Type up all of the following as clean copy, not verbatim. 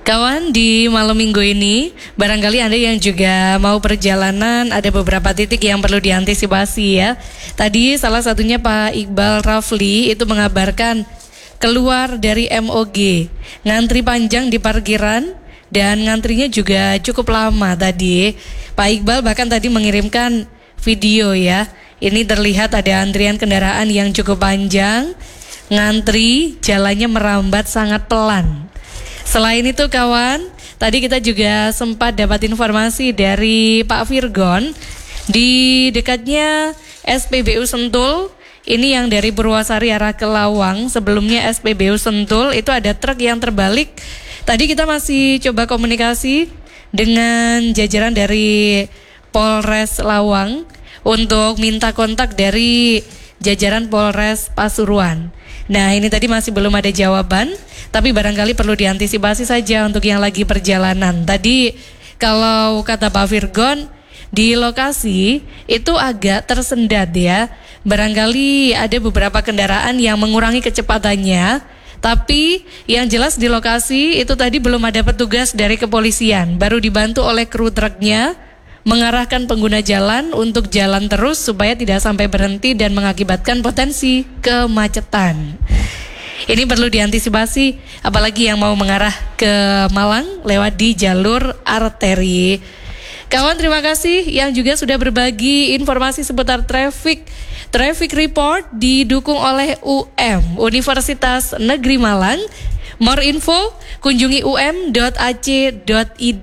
Kawan, di malam minggu ini, barangkali Anda yang juga mau perjalanan, ada beberapa titik yang perlu diantisipasi ya. Tadi salah satunya Pak Iqbal Rafli itu mengabarkan keluar dari MOG, ngantri panjang di parkiran dan ngantrinya juga cukup lama tadi. Pak Iqbal bahkan tadi mengirimkan video ya. Ini terlihat ada antrian kendaraan yang cukup panjang, ngantri, jalannya merambat sangat pelan. Selain itu kawan, tadi kita juga sempat dapat informasi dari Pak Virgon di dekatnya SPBU Sentul. Ini yang dari Purwasari arah ke Lawang, sebelumnya SPBU Sentul itu ada truk yang terbalik. Tadi kita masih coba komunikasi dengan jajaran dari Polres Lawang untuk minta kontak dari jajaran Polres Pasuruan. Nah, ini tadi masih belum ada jawaban, tapi barangkali perlu diantisipasi saja untuk yang lagi perjalanan. Tadi kalau kata Pak Virgon, di lokasi itu agak tersendat ya. Barangkali ada beberapa kendaraan yang mengurangi kecepatannya, tapi yang jelas di lokasi itu tadi belum ada petugas dari kepolisian. Baru dibantu oleh kru truknya mengarahkan pengguna jalan untuk jalan terus supaya tidak sampai berhenti dan mengakibatkan potensi kemacetan. Ini perlu diantisipasi, apalagi yang mau mengarah ke Malang lewat di jalur arteri. Kawan, terima kasih yang juga sudah berbagi informasi seputar traffic. Traffic report didukung oleh UM, Universitas Negeri Malang. More info, kunjungi um.ac.id.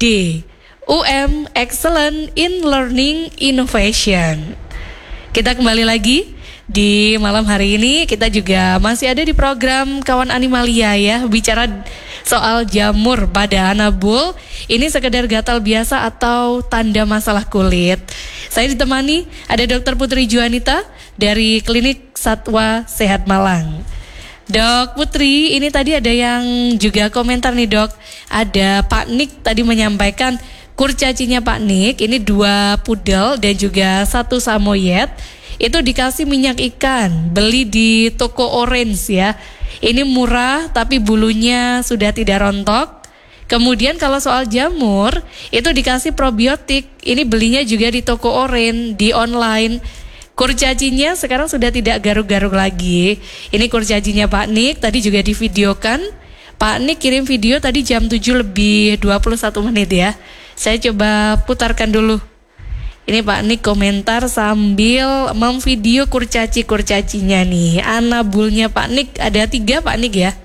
UM Excellent in Learning Innovation. Kita kembali lagi di malam hari ini. Kita juga masih ada di program Kawan Animalia ya, bicara soal jamur pada anabul. Ini sekedar gatal biasa atau tanda masalah kulit. Saya ditemani ada Dr. Putri Juanita dari Klinik Satwa Sehat Malang. Dok Putri, ini tadi ada yang juga komentar nih dok. Ada Pak Nik tadi menyampaikan kurcacinya Pak Nik, ini 2 pudel dan juga 1 samoyed, itu dikasih minyak ikan, beli di toko orange ya. Ini murah tapi bulunya sudah tidak rontok. Kemudian kalau soal jamur, itu dikasih probiotik, ini belinya juga di toko orange, di online. Kurcacinya sekarang sudah tidak garuk-garuk lagi. Ini kurcacinya Pak Nik, tadi juga divideokan. Pak Nik kirim video tadi jam 7 lebih 21 menit ya. Saya coba putarkan dulu. Ini Pak Nik komentar sambil memvideo kurcaci-kurcacinya nih. Anabulnya Pak Nik ada 3 Pak Nik ya.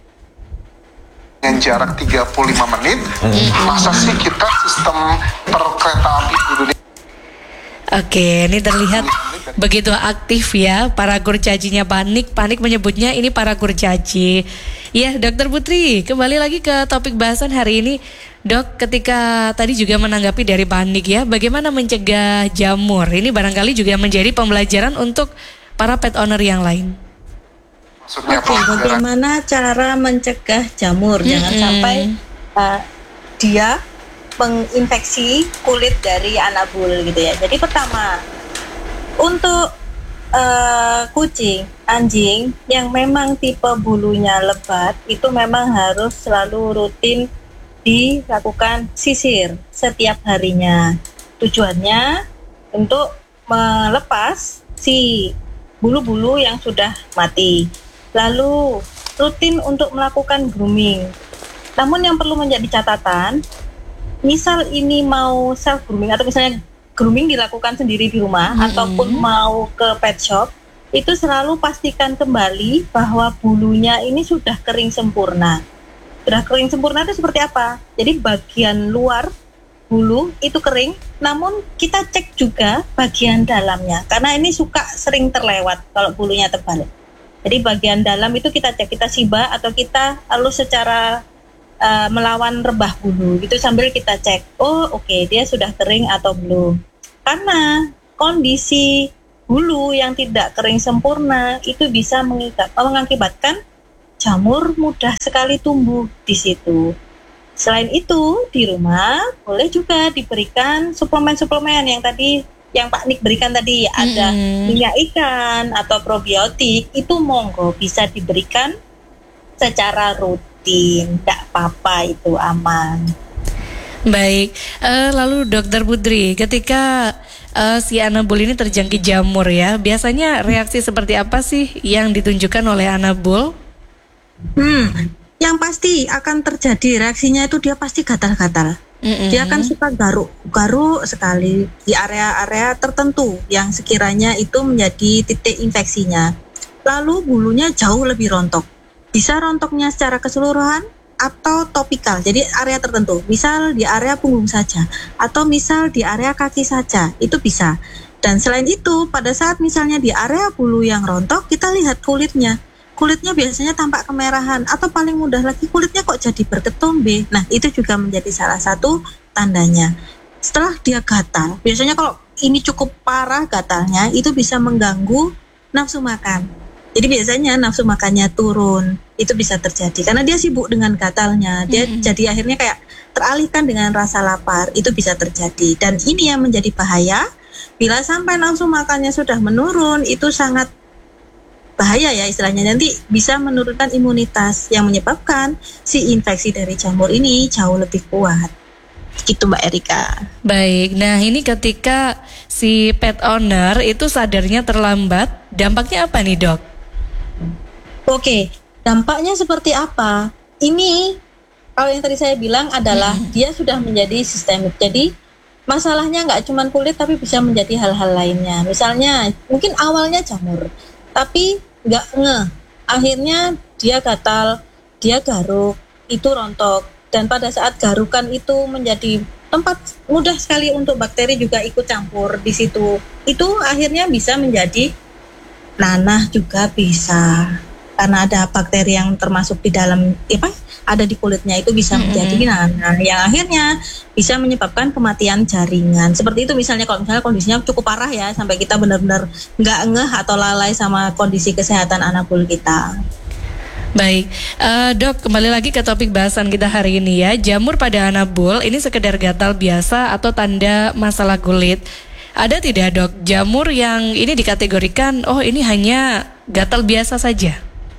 Dengan jarak 35 menit, masa sih kita sistem per kereta api di dunia. Oke, ini terlihat begitu aktif ya para kurcacinya Pak Nik. Pak Nik menyebutnya ini para kurcaci. Ya, Dokter Putri, kembali lagi ke topik bahasan hari ini. Dok, ketika tadi juga menanggapi dari Pak Nik ya, bagaimana mencegah jamur? Ini barangkali juga menjadi pembelajaran untuk para pet owner yang lain. Oke, bagaimana cara mencegah jamur? Jangan sampai dia menginfeksi kulit dari anabul gitu ya. Jadi pertama, untuk kucing, anjing yang memang tipe bulunya lebat, itu memang harus selalu rutin dilakukan sisir setiap harinya. Tujuannya untuk melepas si bulu-bulu yang sudah mati. Lalu rutin untuk melakukan grooming. Namun yang perlu menjadi catatan, misal ini mau self grooming atau misalnya grooming dilakukan sendiri di rumah ataupun mau ke pet shop, itu selalu pastikan kembali bahwa bulunya ini sudah kering sempurna. Sudah kering sempurna itu seperti apa? Jadi bagian luar bulu itu kering, namun kita cek juga bagian dalamnya, karena ini suka sering terlewat kalau bulunya tebal. Jadi bagian dalam itu kita cek, kita siba atau kita halus secara melawan rebah bulu gitu sambil kita cek, oh oke, dia sudah kering atau belum. Karena kondisi bulu yang tidak kering sempurna itu bisa mengakibatkan jamur mudah sekali tumbuh di situ. Selain itu, di rumah boleh juga diberikan suplemen-suplemen yang tadi yang Pak Nik berikan tadi, ada minyak ikan atau probiotik, itu monggo bisa diberikan secara rutin. Tidak apa-apa, itu aman. Baik, lalu Dokter Putri, ketika si Anabul ini terjangkit jamur ya, biasanya reaksi seperti apa sih yang ditunjukkan oleh Anabul? Yang pasti akan terjadi reaksinya itu dia pasti gatal-gatal. Dia akan suka garuk sekali di area-area tertentu yang sekiranya itu menjadi titik infeksinya. Lalu bulunya jauh lebih rontok. Bisa rontoknya secara keseluruhan atau topikal, jadi area tertentu, misal di area punggung saja atau misal di area kaki saja, itu bisa. Dan selain itu, pada saat misalnya di area bulu yang rontok, kita lihat kulitnya biasanya tampak kemerahan, atau paling mudah lagi kulitnya kok jadi berketombe. Nah, itu juga menjadi salah satu tandanya. Setelah dia gatal, biasanya kalau ini cukup parah gatalnya, itu bisa mengganggu nafsu makan. Jadi biasanya nafsu makannya turun, itu bisa terjadi karena dia sibuk dengan gatalnya. Dia jadi akhirnya kayak teralihkan dengan rasa lapar, itu bisa terjadi. Dan ini yang menjadi bahaya, bila sampai nafsu makannya sudah menurun, itu sangat bahaya ya istilahnya. Nanti bisa menurunkan imunitas yang menyebabkan si infeksi dari jamur ini jauh lebih kuat. Gitu Mbak Erika. Baik, nah ini ketika si pet owner itu sadarnya terlambat, dampaknya apa nih dok? Oke, dampaknya seperti apa? Ini kalau yang tadi saya bilang adalah dia sudah menjadi sistemik. Jadi masalahnya nggak cuma kulit tapi bisa menjadi hal-hal lainnya. Misalnya mungkin awalnya jamur, tapi nggak ngeh. Akhirnya dia gatal, dia garuk, itu rontok. Dan pada saat garukan itu menjadi tempat mudah sekali untuk bakteri juga ikut campur di situ. Itu akhirnya bisa menjadi nanah juga bisa. Karena ada bakteri yang termasuk di dalam ada di kulitnya, itu bisa menjadi nanah yang akhirnya bisa menyebabkan kematian jaringan. Seperti itu misalnya kalau misalnya kondisinya cukup parah ya, sampai kita benar-benar nggak ngeh atau lalai sama kondisi kesehatan Anabul kita. Baik, dok, kembali lagi ke topik bahasan kita hari ini ya. Jamur pada Anabul ini sekedar gatal biasa atau tanda masalah kulit? Ada tidak dok jamur yang ini dikategorikan, oh ini hanya gatal biasa saja?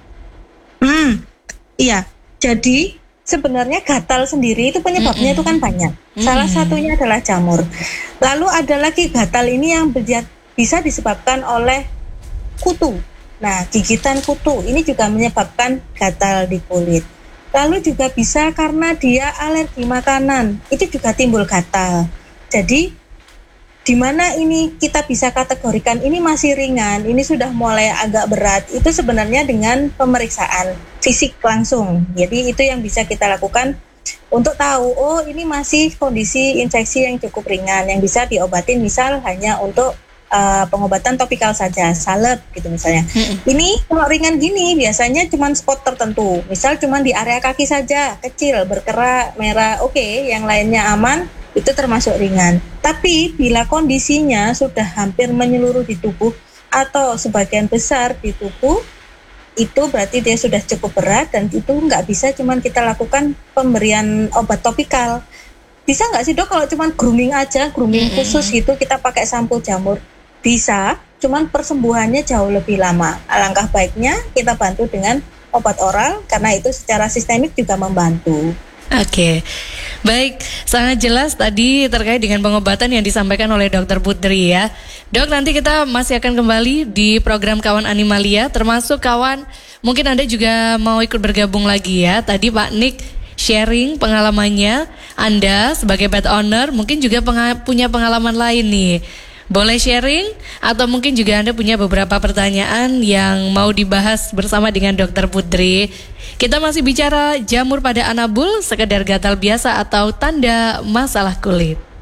Iya, jadi sebenarnya gatal sendiri itu penyebabnya itu kan banyak. Salah satunya adalah jamur. Lalu ada lagi gatal ini yang bisa disebabkan oleh kutu. Nah, gigitan kutu ini juga menyebabkan gatal di kulit. Lalu juga bisa karena dia alergi makanan, itu juga timbul gatal. Jadi di mana ini kita bisa kategorikan ini masih ringan, ini sudah mulai agak berat, itu sebenarnya dengan pemeriksaan fisik langsung. Jadi itu yang bisa kita lakukan untuk tahu, oh ini masih kondisi infeksi yang cukup ringan, yang bisa diobatin misal hanya untuk pengobatan topikal saja, salep gitu misalnya. Ini kalau ringan gini biasanya cuma spot tertentu, misal cuma di area kaki saja, kecil, berkerak, merah, oke, yang lainnya aman, itu termasuk ringan. Tapi bila kondisinya sudah hampir menyeluruh di tubuh atau sebagian besar di tubuh, itu berarti dia sudah cukup berat dan itu nggak bisa cuman kita lakukan pemberian obat topikal. Bisa nggak sih dok kalau cuman grooming aja, grooming khusus gitu, kita pakai sampo jamur? Bisa, cuman persembuhannya jauh lebih lama. Alangkah baiknya kita bantu dengan obat oral karena itu secara sistemik juga membantu. Oke, baik, sangat jelas tadi terkait dengan pengobatan yang disampaikan oleh Dokter Putri ya. Dok, nanti kita masih akan kembali di program Kawan Animalia, termasuk kawan mungkin Anda juga mau ikut bergabung lagi ya. Tadi Pak Nick sharing pengalamannya, Anda sebagai pet owner mungkin juga punya pengalaman lain nih. Boleh sharing atau mungkin juga Anda punya beberapa pertanyaan yang mau dibahas bersama dengan Dokter Putri. Kita masih bicara jamur pada Anabul, sekedar gatal biasa atau tanda masalah kulit.